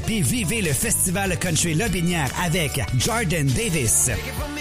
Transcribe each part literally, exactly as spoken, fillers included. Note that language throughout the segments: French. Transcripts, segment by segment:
puis vivez le Festival Country Lobinière avec Jordan Davis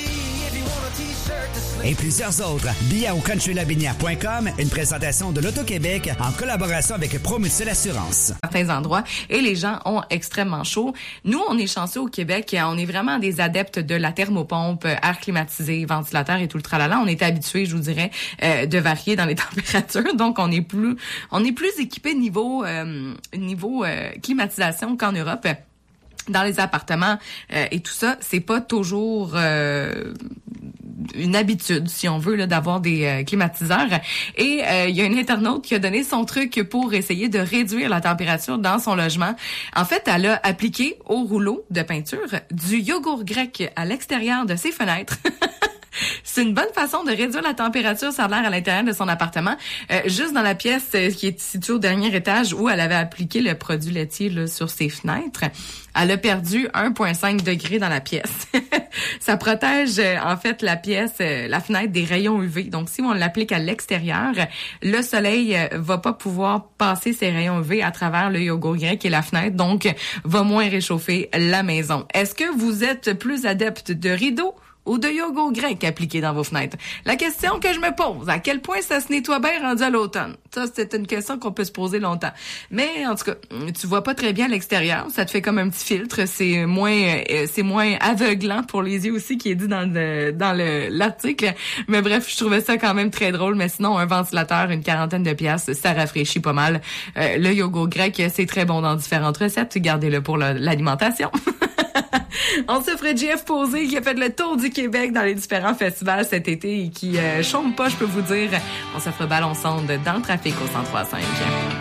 et plusieurs autres. Billets au country lobinière point com, une présentation de l'Auto-Québec en collaboration avec Promutuelle Assurance. Certains endroits et les gens ont extrêmement chaud. Nous, on est chanceux au Québec. On est vraiment des adeptes de la thermopompe, air climatisé, ventilateur et tout le tralala. On est habitués, je vous dirais, euh, de varier dans les températures. Donc, on est plus, on est plus équipé niveau, euh, niveau euh, climatisation qu'en Europe. Dans les appartements euh, et tout ça, c'est pas toujours euh, une habitude, si on veut, là, d'avoir des euh, climatiseurs. Et euh, il y a une internaute qui a donné son truc pour essayer de réduire la température dans son logement. En fait, elle a appliqué au rouleau de peinture du yogourt grec à l'extérieur de ses fenêtres. C'est une bonne façon de réduire la température, ça a l'air, à l'intérieur de son appartement. Euh, juste dans la pièce euh, qui est située au dernier étage où elle avait appliqué le produit laitier là, sur ses fenêtres, elle a perdu un virgule cinq degrés dans la pièce. Ça protège euh, en fait la pièce, euh, la fenêtre des rayons U V. Donc si on l'applique à l'extérieur, le soleil euh, va pas pouvoir passer ses rayons U V à travers le yogourt grec et la fenêtre, donc va moins réchauffer la maison. Est-ce que vous êtes plus adepte de rideaux ou de yogourt grec appliqué dans vos fenêtres? La question que je me pose, à quel point ça se nettoie bien rendu à l'automne? Ça, c'est une question qu'on peut se poser longtemps. Mais, en tout cas, tu vois pas très bien à l'extérieur. Ça te fait comme un petit filtre. C'est moins, euh, c'est moins aveuglant pour les yeux aussi, qui est dit dans le, dans le, l'article. Mais bref, je trouvais ça quand même très drôle. Mais sinon, un ventilateur, une quarantaine de piastres, ça rafraîchit pas mal. Euh, le yogourt grec, c'est très bon dans différentes recettes. Gardez-le pour le, l'alimentation. On se ferait J F Posé qui a fait le tour du Québec dans les différents festivals cet été et qui euh, chôme pas, je peux vous dire. On se fera balançonde dans le trafic au cent trois virgule cinq.